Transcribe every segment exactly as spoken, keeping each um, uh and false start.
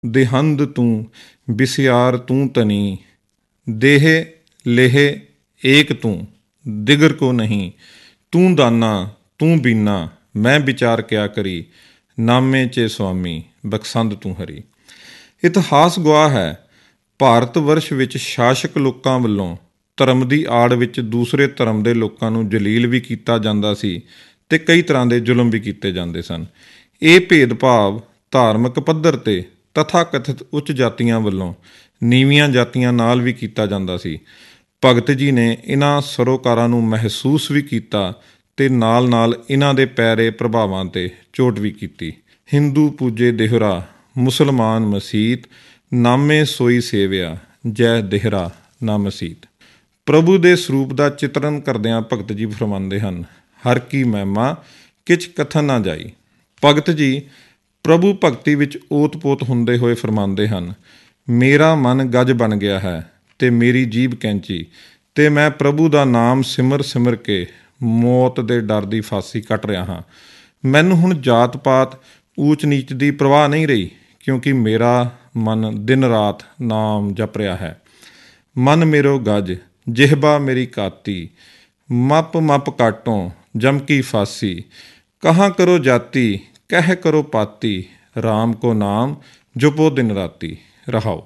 ਦੇਹੰਦ ਤੂੰ ਬਿਸਿਆਰ ਤੂੰ ਤਨੀ, ਦੇਹ ਲੇਹ ਏਕ ਤੂੰ ਦਿਗਰ ਕੋ ਨਹੀਂ, ਤੂੰ ਦਾਨਾ ਤੂੰ ਬੀਨਾ ਮੈਂ ਵਿਚਾਰ ਕਿਆ ਕਰੀ, ਨਾਮੇ ਚੇ ਸੁਆਮੀ ਬਖਸ਼ੰਦ ਤੂੰ ਹਰੀ। ਇਤਿਹਾਸ ਗਵਾਹ ਹੈ, ਭਾਰਤ ਵਰਸ਼ ਵਿੱਚ ਸ਼ਾਸਕ ਲੋਕਾਂ ਵੱਲੋਂ ਧਰਮ ਦੀ ਆੜ ਵਿੱਚ ਦੂਸਰੇ ਧਰਮ ਦੇ ਲੋਕਾਂ ਨੂੰ ਜਲੀਲ ਵੀ ਕੀਤਾ ਜਾਂਦਾ ਸੀ ਅਤੇ ਕਈ ਤਰ੍ਹਾਂ ਦੇ ਜ਼ੁਲਮ ਵੀ ਕੀਤੇ ਜਾਂਦੇ ਸਨ। ਇਹ ਭੇਦਭਾਵ ਧਾਰਮਿਕ ਪੱਧਰ 'ਤੇ ਤਥਾ ਕਥਿਤ ਉੱਚ ਜਾਤੀਆਂ ਵੱਲੋਂ ਨੀਵੀਆਂ ਜਾਤੀਆਂ ਨਾਲ ਵੀ ਕੀਤਾ ਜਾਂਦਾ ਸੀ। ਭਗਤ ਜੀ ਨੇ ਇਹਨਾਂ ਸਰੋਕਾਰਾਂ ਨੂੰ ਮਹਿਸੂਸ ਵੀ ਕੀਤਾ ਅਤੇ ਨਾਲ ਨਾਲ ਇਹਨਾਂ ਦੇ ਪੈਰੇ ਪ੍ਰਭਾਵਾਂ 'ਤੇ ਚੋਟ ਵੀ ਕੀਤੀ। ਹਿੰਦੂ ਪੂਜੇ ਦੇਹੁਰਾ ਮੁਸਲਮਾਨ ਮਸੀਤ, ਨਾਮੇ ਸੋਈ ਸੇਵਿਆ ਜੈ ਦੇਹਰਾ ਨਾ ਮਸੀਤ। ਪ੍ਰਭੂ ਦੇ ਸਰੂਪ ਦਾ ਚਿਤਰਨ ਕਰਦਿਆਂ ਭਗਤ ਜੀ ਫਰਮਾਉਂਦੇ ਹਨ, ਹਰ ਕੀ ਮਹਿਮਾ ਕਿਛ ਕਥਨ ਨਾ ਜਾਈ। ਭਗਤ ਜੀ ਪ੍ਰਭੂ ਭਗਤੀ ਵਿੱਚ ਓਤ ਪੋਤ ਹੁੰਦੇ ਹੋਏ ਫਰਮਾਉਂਦੇ ਹਨ, ਮੇਰਾ ਮਨ ਗੱਜ ਬਣ ਗਿਆ ਹੈ ਅਤੇ ਮੇਰੀ ਜੀਭ ਕੈਂਚੀ, ਅਤੇ ਮੈਂ ਪ੍ਰਭੂ ਦਾ ਨਾਮ ਸਿਮਰ ਸਿਮਰ ਕੇ ਮੌਤ ਦੇ ਡਰ ਦੀ ਫਾਂਸੀ ਕੱਟ ਰਿਹਾ ਹਾਂ। ਮੈਨੂੰ ਹੁਣ ਜਾਤ ਪਾਤ ਊਚ ਨੀਚ ਦੀ ਪਰਵਾਹ ਨਹੀਂ ਰਹੀ, ਕਿਉਂਕਿ ਮੇਰਾ ਮਨ ਦਿਨ ਰਾਤ ਨਾਮ ਜਪ ਰਿਹਾ ਹੈ। ਮਨ ਮੇਰੋ ਗਜ ਜਿਹਬਾ ਮੇਰੀ ਕਾਤੀ, ਮਪ ਮਪ ਕਾਟੋਂ ਜਮ ਕੀ ਫਾਸੀ, ਕਹਾਂ ਕਰੋ ਜਾਤੀ ਕਹਿ ਕਰੋ ਪਾਤੀ, ਰਾਮ ਕੋ ਨਾਮ ਜਪੋ ਦਿਨ ਰਾਤੀ। ਰਹਾਓ।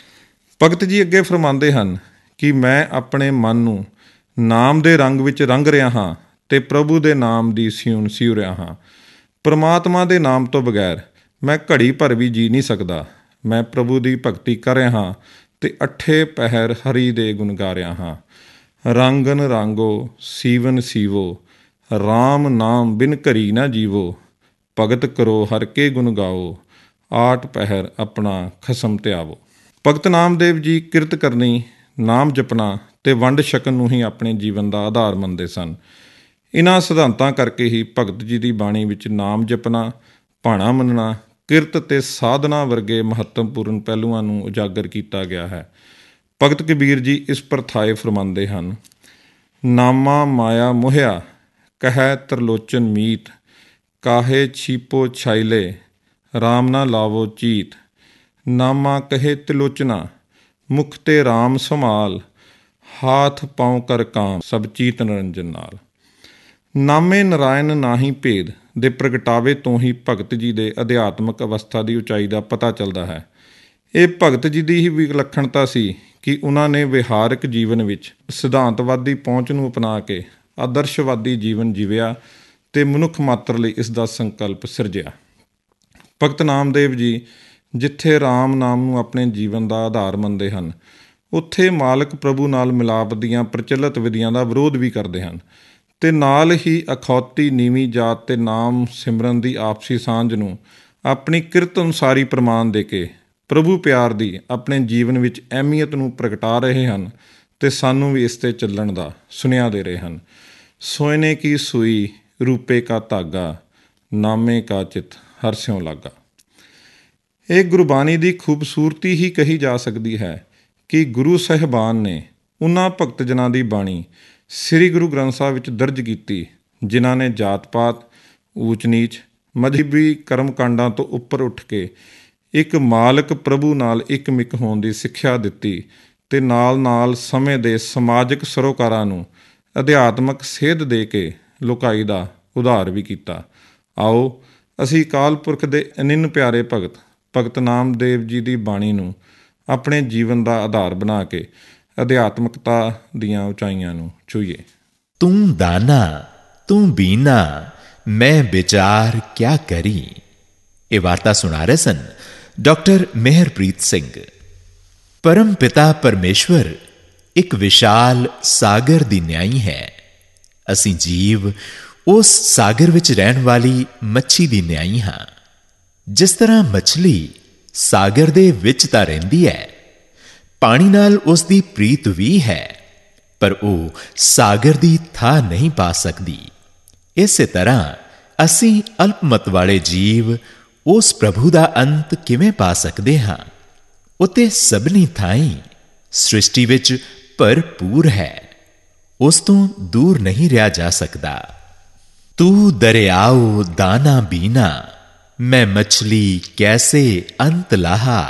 ਭਗਤ ਜੀ ਅੱਗੇ ਫਰਮਾਉਂਦੇ ਹਨ ਕਿ ਮੈਂ ਆਪਣੇ ਮਨ ਨੂੰ ਨਾਮ ਦੇ ਰੰਗ ਵਿੱਚ ਰੰਗ ਰਿਹਾ ਹਾਂ ਅਤੇ ਪ੍ਰਭੂ ਦੇ ਨਾਮ ਦੀ ਸਿਉਣ ਸਿਉ ਰਿਹਾ ਹਾਂ। ਪਰਮਾਤਮਾ ਦੇ ਨਾਮ ਤੋਂ ਬਗੈਰ ਮੈਂ ਘੜੀ ਭਰ ਵੀ ਜੀ ਨਹੀਂ ਸਕਦਾ। ਮੈਂ ਪ੍ਰਭੂ ਦੀ ਭਗਤੀ ਕਰ ਰਿਹਾ ਹਾਂ ਅਤੇ ਅੱਠੇ ਪਹਿਰ ਹਰੀ ਦੇ ਗੁਣ ਗਾ ਰਿਹਾ ਹਾਂ। ਰਾਂਗਨ ਰਾਂਗੋ ਸੀਵਨ ਸੀਵੋ, ਰਾਮ ਨਾਮ ਬਿਨ ਘਰੀ ਨਾ ਜੀਵੋ, ਭਗਤ ਕਰੋ ਹਰ ਕੇ ਗੁਣ ਗਾਓ, ਆਠ ਪਹਿਰ ਆਪਣਾ ਖਸਮ ਧਿਆਵੋ। ਭਗਤ ਨਾਮਦੇਵ ਜੀ ਕਿਰਤ ਕਰਨੀ, ਨਾਮ ਜਪਣਾ ਅਤੇ ਵੰਡ ਛਕਣ ਨੂੰ ਹੀ ਆਪਣੇ ਜੀਵਨ ਦਾ ਆਧਾਰ ਮੰਨਦੇ ਸਨ। ਇਹਨਾਂ ਸਿਧਾਂਤਾਂ ਕਰਕੇ ਹੀ ਭਗਤ ਜੀ ਦੀ ਬਾਣੀ ਵਿੱਚ ਨਾਮ ਜਪਣਾ, ਭਾਣਾ ਮੰਨਣਾ, ਕਿਰਤ ਅਤੇ ਸਾਧਨਾ ਵਰਗੇ ਮਹੱਤਵਪੂਰਨ ਪਹਿਲੂਆਂ ਨੂੰ ਉਜਾਗਰ ਕੀਤਾ ਗਿਆ ਹੈ। ਭਗਤ ਕਬੀਰ ਜੀ ਇਸ ਪ੍ਰਥਾਏ ਫਰਮਾਉਂਦੇ ਹਨ, ਨਾਮਾ ਮਾਇਆ ਮੋਹਿਆ ਕਹਿ ਤਰਲੋਚਨ ਮੀਤ, ਕਾਹੇ ਛੀਪੋ ਛਾਈਲੇ ਰਾਮ ਨਾ ਲਾਵੋ ਚੀਤ, ਨਾਮਾ ਕਹੇ ਤਿਲੋਚਨਾ ਮੁਖ ਤੇ ਰਾਮ ਸੰਭਾਲ, ਹਾਥ ਪਾਉ ਕਰ ਕਾਮ ਸਭ ਚੀਤ ਨਿਰੰਜਨ ਨਾਲ। ਨਾਮੇ ਨਰਾਇਣ ਨਾਹੀ ਭੇਦ ਦੇ ਪ੍ਰਗਟਾਵੇ ਤੋਂ ਹੀ ਭਗਤ ਜੀ ਦੇ ਅਧਿਆਤਮਕ ਅਵਸਥਾ ਦੀ ਉਚਾਈ ਦਾ ਪਤਾ ਚੱਲਦਾ ਹੈ। ਇਹ ਭਗਤ ਜੀ ਦੀ ਹੀ ਵਿਲੱਖਣਤਾ ਸੀ ਕਿ ਉਹਨਾਂ ਨੇ ਵਿਹਾਰਕ ਜੀਵਨ ਵਿੱਚ ਸਿਧਾਂਤਵਾਦੀ ਪਹੁੰਚ ਨੂੰ ਅਪਣਾ ਕੇ ਆਦਰਸ਼ਵਾਦੀ ਜੀਵਨ ਜੀਵਿਆ ਅਤੇ ਮਨੁੱਖ ਮਾਤਰ ਲਈ ਇਸ ਦਾ ਸੰਕਲਪ ਸਿਰਜਿਆ। ਭਗਤ ਨਾਮਦੇਵ ਜੀ ਜਿੱਥੇ ਰਾਮ ਨਾਮ ਨੂੰ ਆਪਣੇ ਜੀਵਨ ਦਾ ਆਧਾਰ ਮੰਨਦੇ ਹਨ, ਉੱਥੇ ਮਾਲਕ ਪ੍ਰਭੂ ਨਾਲ ਮਿਲਾਪ ਦੀਆਂ ਪ੍ਰਚਲਿਤ ਵਿਧੀਆਂ ਦਾ ਵਿਰੋਧ ਵੀ ਕਰਦੇ ਹਨ ਅਤੇ ਨਾਲ ਹੀ ਅਖੌਤੀ ਨੀਵੀਂ ਜਾਤ ਅਤੇ ਨਾਮ ਸਿਮਰਨ ਦੀ ਆਪਸੀ ਸਾਂਝ ਨੂੰ ਆਪਣੀ ਕਿਰਤ ਅਨੁਸਾਰੀ ਪ੍ਰਮਾਣ ਦੇ ਕੇ ਪ੍ਰਭੂ ਪਿਆਰ ਦੀ ਆਪਣੇ ਜੀਵਨ ਵਿੱਚ ਅਹਿਮੀਅਤ ਨੂੰ ਪ੍ਰਗਟਾ ਰਹੇ ਹਨ ਅਤੇ ਸਾਨੂੰ ਵੀ ਇਸ 'ਤੇ ਚੱਲਣ ਦਾ ਸੁਨੇਹਾ ਦੇ ਰਹੇ ਹਨ। ਸੋਇਨੇ ਕੀ ਸੂਈ ਰੂਪੇ ਕਾ ਧਾਗਾ, ਨਾਮੇ ਕਾ ਚਿਤ ਹਰ ਸਿਉ ਲਾਗਾ। ਇਹ ਗੁਰਬਾਣੀ ਦੀ ਖੂਬਸੂਰਤੀ ਹੀ ਕਹੀ ਜਾ ਸਕਦੀ ਹੈ ਕਿ ਗੁਰੂ ਸਾਹਿਬਾਨ ਨੇ ਉਹਨਾਂ ਭਗਤ ਜਨਾਂ ਦੀ ਬਾਣੀ ਸ੍ਰੀ ਗੁਰੂ ਗ੍ਰੰਥ ਸਾਹਿਬ ਵਿੱਚ ਦਰਜ ਕੀਤੀ, ਜਿਨ੍ਹਾਂ ਨੇ ਜਾਤ ਪਾਤ, ਊਚ ਨੀਚ, ਮਜ਼ਹਬੀ ਕਰਮ ਕਾਂਡਾਂ ਤੋਂ ਉੱਪਰ ਉੱਠ ਕੇ ਇੱਕ ਮਾਲਕ ਪ੍ਰਭੂ ਨਾਲ ਇੱਕ ਮਿੱਕ ਹੋਣ ਦੀ ਸਿੱਖਿਆ ਦਿੱਤੀ ਅਤੇ ਨਾਲ ਨਾਲ ਸਮੇਂ ਦੇ ਸਮਾਜਿਕ ਸਰੋਕਾਰਾਂ ਨੂੰ ਅਧਿਆਤਮਕ ਸੇਧ ਦੇ ਕੇ ਲੁਕਾਈ ਦਾ ਉਧਾਰ ਵੀ ਕੀਤਾ। ਆਓ ਅਸੀਂ ਅਕਾਲ ਪੁਰਖ ਦੇ ਅਨਿੰਨ ਪਿਆਰੇ ਭਗਤ ਭਗਤ ਨਾਮਦੇਵ ਜੀ ਦੀ ਬਾਣੀ ਨੂੰ ਆਪਣੇ ਜੀਵਨ ਦਾ ਆਧਾਰ ਬਣਾ ਕੇ ਅਧਿਆਤਮਕਤਾ ਦੀਆਂ ਉਚਾਈਆਂ ਨੂੰ ਛੂਈਏ। ਤੂੰ ਦਾਨਾ ਤੂੰ ਬੀਨਾ ਮੈਂ ਵਿਚਾਰ ਕਿਆ ਕਰੀ। ਇਹ ਵਾਰਤਾ ਸੁਣਾ ਰਹੇ ਸਨ ਡਾਕਟਰ ਮੇਹਰਪ੍ਰੀਤ ਸਿੰਘ। ਪਰਮ ਪਿਤਾ ਪਰਮੇਸ਼ਵਰ ਇੱਕ ਵਿਸ਼ਾਲ ਸਾਗਰ ਦੀ ਨਿਆਈ ਹੈ। ਅਸੀਂ ਜੀਵ ਉਸ ਸਾਗਰ ਵਿੱਚ ਰਹਿਣ ਵਾਲੀ ਮੱਛੀ ਦੀ ਨਿਆਈ ਹਾਂ। ਜਿਸ ਤਰ੍ਹਾਂ ਮੱਛਲੀ ਸਾਗਰ ਦੇ ਵਿੱਚ ਤਾਂ ਰਹਿੰਦੀ ਹੈ, ਪਾਣੀ ਨਾਲ ਉਸ ਦੀ ਪ੍ਰੀਤ ਵੀ ਹੈ, ਪਰ ਉਹ ਸਾਗਰ ਦੀ ਥਾਂ ਨਹੀਂ ਪਾ ਸਕਦੀ। ਇਸੇ ਤਰ੍ਹਾਂ ਅਸੀਂ ਅਲਪਮਤ ਵਾਲੇ ਜੀਵ ਉਸ ਪ੍ਰਭੂ ਦਾ ਅੰਤ ਕਿਵੇਂ ਪਾ ਸਕਦੇ ਹਾਂ? ਉਤੇ ਸਭਨੀ ਥਾਈਂ ਸ੍ਰਿਸ਼ਟੀ ਵਿੱਚ ਭਰਪੂਰ ਹੈ, ਉਸ ਤੋਂ ਦੂਰ ਨਹੀਂ ਰਿਹਾ ਜਾ ਸਕਦਾ। ਤੂੰ ਦਰਿਆਓ ਦਾਨਾ ਬੀਨਾ मैं मछली कैसे अंत लाहा।